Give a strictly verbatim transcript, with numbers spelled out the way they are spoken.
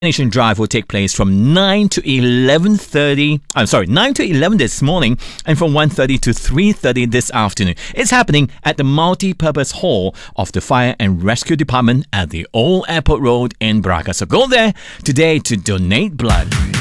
Donation drive will take place from nine to eleven thirty. I'm sorry, nine to eleven this morning, and from one thirty to three thirty this afternoon. It's happening at the multi-purpose hall of the Fire and Rescue Department at the Old Airport Road in Braga. So go there today to donate blood.